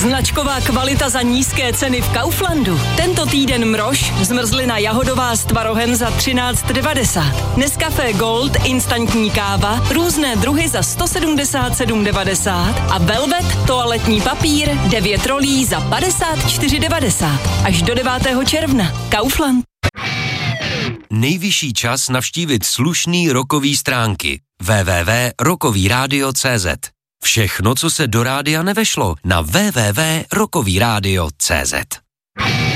Značková kvalita za nízké ceny v Kauflandu. Tento týden mrož, zmrzlina jahodová s tvarohem za 13,90. Nescafé Gold, instantní káva, různé druhy za 177,90 a Velvet, toaletní papír, 9 rolí za 54,90. Až do 9. června. Kaufland. Nejvyšší čas navštívit slušný rockový stránky www.rockovyradio.cz. Všechno, co se do rádia nevešlo, na www.rockovyradio.cz.